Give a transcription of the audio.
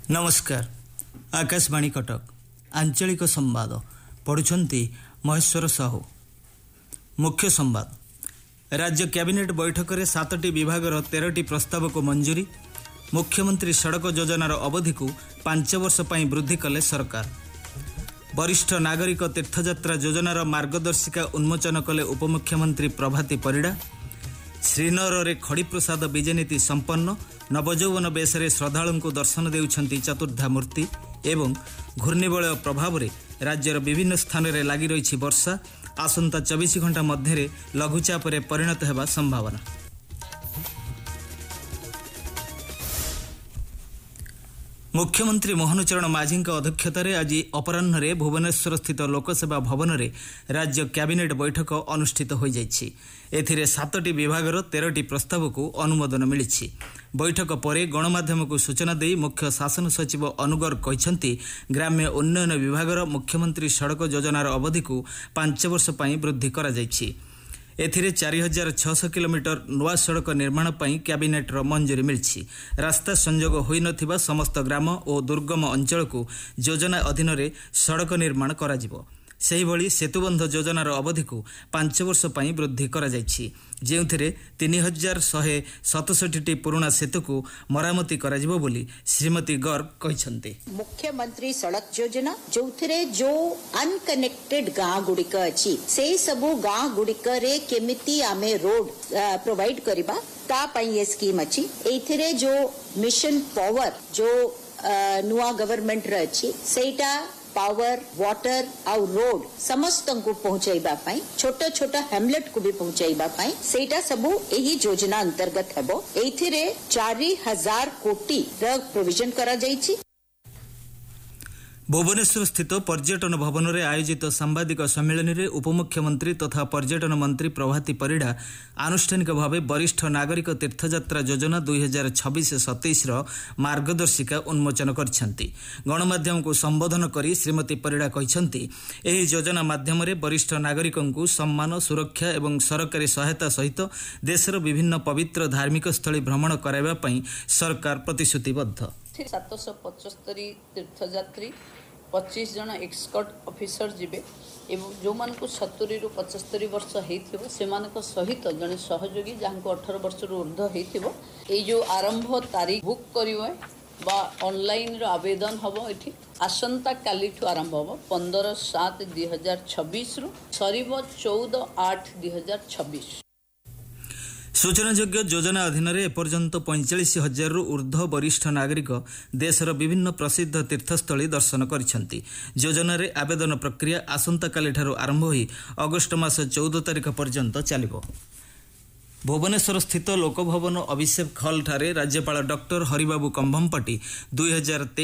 नमस्कार। आकाशवाणी कटक आंचलिक संवाद पढ़ुछंती महेश्वर साहू। मुख्य संवाद। राज्य कैबिनेट बैठक में 7टी विभागर 13टी प्रस्ताव को मंजूरी। मुख्यमंत्री सड़क योजनार अवधि को 5 वर्ष पर वृद्धि कले सरकार। वरिष्ठ नागरिक तीर्थयात्रा योजनार मार्गदर्शिका उन्मोचन कले उपमुख्यमंत्री प्रभाती परिड़ा। श्रीनगर में खड़ी प्रसाद विजय नीति संपन्न। नवजौवन बेसरे श्रद्धालु को दर्शन देउछंती चतुर्धा मूर्ति। एवं घूर्णिबलय प्रभाव में राज्यर विभिन्न स्थान में लगी रही वर्षा। आसंता 24 घंटा मध्य लघुचाप परिणत होगा संभावना। मुख्यमंत्री मोहन चरण माझी अध्यक्षतार आज अपराह्न भुवनेश्वर स्थित लोकसेवा भवन में राज्य कैबिनेट बैठक अनुष्ठित हो जाइछि। एथिरे 7टी विभागर 13टी प्रस्ताव को अनुमोदन मिली। बैठक पर गणमाध्यम को सूचना दे मुख्य शासन सचिव अनुगर कहते ग्राम्य उन्नयन विभागर मुख्यमंत्री सड़क योजनार अवधि को 5 वर्ष पर वृद्धि करा जाइछि। एथिरे 4600 किलोमीटर नुआ सड़क निर्माण पर कैबिनेटर मंजूरी मिली। रास्ता संजोग होई नथिबा समस्त ग्राम और दुर्गम अंचल को योजना अधीन रे सड़क निर्माण करा जिवो। सेहिभଳି सेतुबंध योजनार अवधि को 5 वर्ष पर वृद्धि करा जाइछि, जेउथिरे 3167टी पुराना सेतु को मरामती करा जिवो बोली श्रीमती गर्ग कहिसंते। मुख्यमंत्री सड़क योजना जोथिरे जो अनकनेक्टेड गाँ गुड़िक अछि से सबु गाँ गुड़िक रे केमिति आमे रोड प्रोवाइड करिबा ता पई ये स्कीम अछि। एथिरे जो मिशन पावर जो नुआ गवर्नमेंट रे अछि सेटा पावर वाटर आउ रोड समस्त को पहुंचाइबा पाई छोटा छोटा हेमलेट को भी पहुंचाइबा पाई सेटा सबु एही योजना अंतर्गत हेबो। एथिरे 4000 कोटी र प्रोविजन करा जाइछि। भुवनेश्वर स्थित पर्यटन भवन में आयोजित सांबादिक सम्मेलन में उपमुख्यमंत्री तथा पर्यटन मंत्री प्रभाती परिड़ा आनुष्ठानिक भाव वरिष्ठ नागरिक तीर्थयात्रा योजना 2026-27 मार्गदर्शिका उन्मोचन करछंती। गणमाध्यम को संबोधन करी श्रीमती परिड़ा कहछंती एही योजना माध्यम वरिष्ठ नागरिकों को सम्मान सुरक्षा एवं सरकारी सहायता सहित देशर विभिन्न पवित्र धार्मिक स्थली भ्रमण कराइबा पई सरकार प्रतिश्रुतिबद्ध। 775 तीर्थयात्री 25 जन एक्सपर्ट ऑफिसर जिबे एवं जो मान को 70 रु 75 वर्ष हेथिबो सेमानक सहित जने सहयोगी जहां को 18 वर्ष रु ऊर्ध्व हेथिबो ए जो आरंभ तारीख बुक करिवो बा ऑनलाइन रो आवेदन हबो। एठी आसंता काली ठु आरंभ हबो 15/7/2026 रु सरीबो 14/8/2026। सूचनायोग्य योजना अधीन एपर्यंत 45,000 रु ऊर्ध्व वरिष्ठ नागरिक देशर विभिन्न प्रसिद्ध तीर्थस्थली दर्शन करिसेंती। योजना रे आवेदन प्रक्रिया आसंता काली ठारू आरंभ होई अगस्त मास 14 तारिख पर्यंत चलिबो। भुवनेश्वर स्थित लोकभवन अभिषेक हॉल ठारे राज्यपाल डॉक्टर हरिबाबू कंभमपाटी 2023